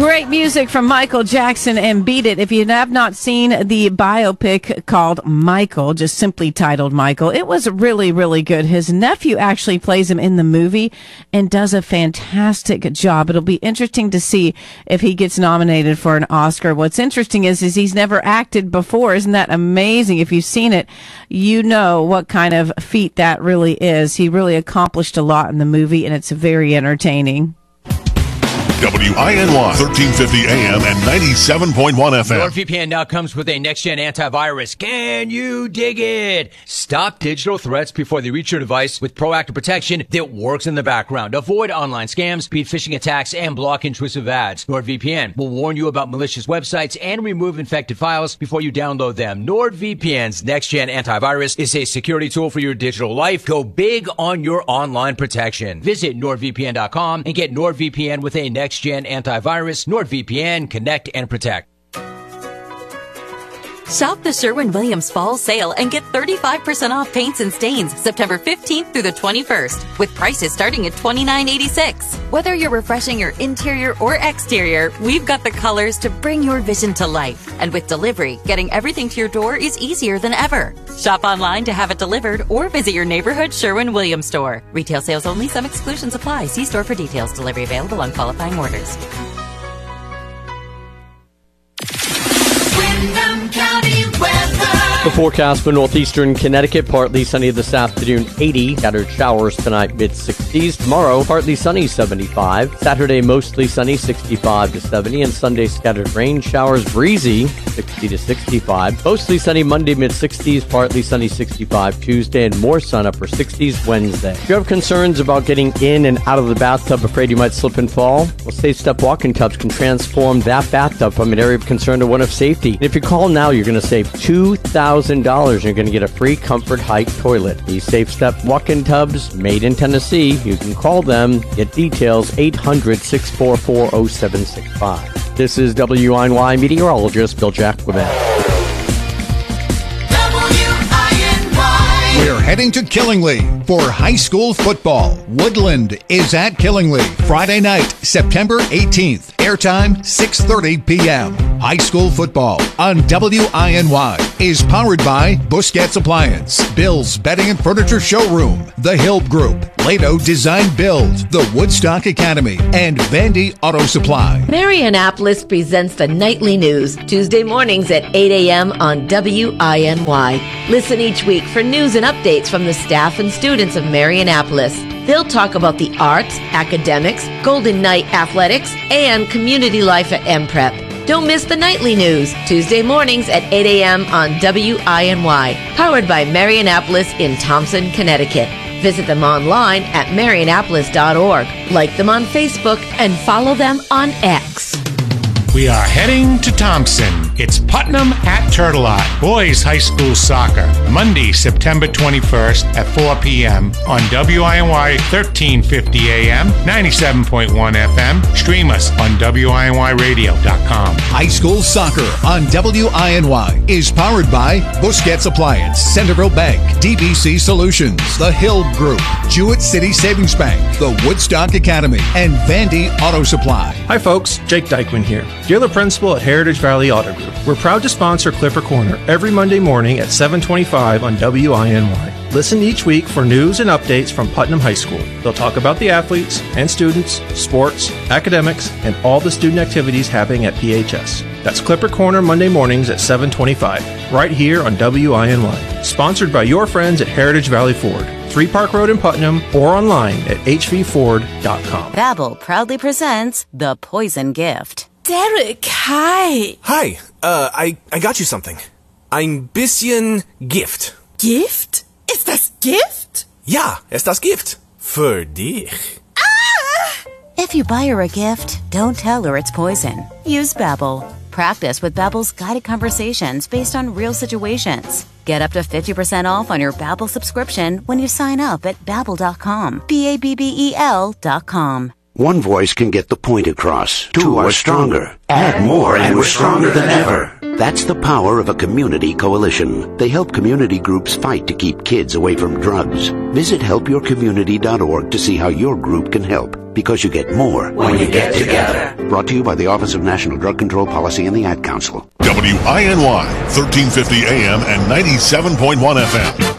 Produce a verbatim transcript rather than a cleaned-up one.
Great music from Michael Jackson and Beat It. If you have not seen the biopic called Michael, just simply titled Michael, it was really, really good. His nephew actually plays him in the movie and does a fantastic job. It'll be interesting to see if he gets nominated for an Oscar. What's interesting is, is he's never acted before. Isn't that amazing? If you've seen it, you know what kind of feat that really is. He really accomplished a lot in the movie, and it's very entertaining. W I N Y, thirteen fifty A M and ninety-seven point one F M. NordVPN now comes with a next-gen antivirus. Can you dig it? Stop digital threats before they reach your device with proactive protection that works in the background. Avoid online scams, beat phishing attacks, and block intrusive ads. NordVPN will warn you about malicious websites and remove infected files before you download them. NordVPN's next-gen antivirus is a security tool for your digital life. Go big on your online protection. Visit NordVPN dot com and get NordVPN with a next Next-gen antivirus. NordVPN, connect and protect. Shop the Sherwin-Williams Fall Sale and get thirty-five percent off paints and stains September fifteenth through the twenty-first, with prices starting at twenty-nine eighty-six. Whether you're refreshing your interior or exterior, we've got the colors to bring your vision to life. And with delivery, getting everything to your door is easier than ever. Shop online to have it delivered or visit your neighborhood Sherwin-Williams store. Retail sales only. Some exclusions apply. See store for details. Delivery available on qualifying orders. The forecast for northeastern Connecticut, partly sunny this afternoon, eighty. Scattered showers tonight, mid-sixties. Tomorrow, partly sunny, seventy-five. Saturday, mostly sunny, sixty-five to seventy. And Sunday, scattered rain showers, breezy, sixty to sixty-five. Mostly sunny Monday, mid-sixties. Partly sunny, sixty-five. Tuesday, and more sun, upper sixties Wednesday. If you have concerns about getting in and out of the bathtub, afraid you might slip and fall, well, Safe Step walking tubs can transform that bathtub from an area of concern to one of safety. And if you call now, you're going to save two thousand dollars. You're going to get a free Comfort Height toilet. These Safe Step walk-in tubs, made in Tennessee. You can call them. Get details, eight hundred, six four four, oh seven six five. This is W I N Y meteorologist Bill Jacquemin. We're heading to Killingly for high school football. Woodland is at Killingly Friday night, September eighteenth. Airtime six thirty p.m. High school football on W I N Y is powered by Busquets Appliance, Bill's Bedding and Furniture Showroom, The Hill Group, Lato Design Build, the Woodstock Academy, and Vandy Auto Supply. Marianapolis presents the Nightly News, Tuesday mornings at eight a.m. on W I N Y. Listen each week for news and updates from the staff and students of Marianapolis. They'll talk about the arts, academics, Golden Knight athletics, and community life at M Prep. Don't miss the Nightly News, Tuesday mornings at eight a.m. on W I N Y, powered by Marianapolis in Thompson, Connecticut. Visit them online at marianapolis dot org. Like them on Facebook and follow them on X. We are heading to Thompson. It's Putnam at Turtle Lot, boys high school soccer, Monday, September twenty-first at four p.m. on W I N Y thirteen fifty A M, ninety-seven point one F M. Stream us on W I N Y radio dot com. High school soccer on W I N Y is powered by Busquets Appliance, Centerville Bank, D B C Solutions, The Hill Group, Jewett City Savings Bank, the Woodstock Academy, and Vandy Auto Supply. Hi folks, Jake Dykeman here, dealer principal at Heritage Valley Auto Group. We're proud to sponsor Clipper Corner every Monday morning at seven twenty-five on W I N Y. Listen each week for news and updates from Putnam High School. They'll talk about the athletes and students, sports, academics, and all the student activities happening at P H S. That's Clipper Corner Monday mornings at seven twenty-five, right here on W I N Y. Sponsored by your friends at Heritage Valley Ford, three Park Road in Putnam, or online at h v ford dot com. Babbel proudly presents The Poison Gift. Derek, hi. Hi, uh, I, I got you something. Ein bisschen Gift. Gift? Ist das Gift? Ja, ist das Gift. Für dich. Ah! If you buy her a gift, don't tell her it's poison. Use Babbel. Practice with Babbel's guided conversations based on real situations. Get up to fifty percent off on your Babbel subscription when you sign up at babbel dot com. B A B B E L dot com. One voice can get the point across. Two are stronger. Add more and we're stronger than ever. That's the power of a community coalition. They help community groups fight to keep kids away from drugs. Visit help your community dot org to see how your group can help. Because you get more when you get together. Brought to you by the Office of National Drug Control Policy and the Ad Council. W I N Y, thirteen fifty A M and ninety-seven point one F M.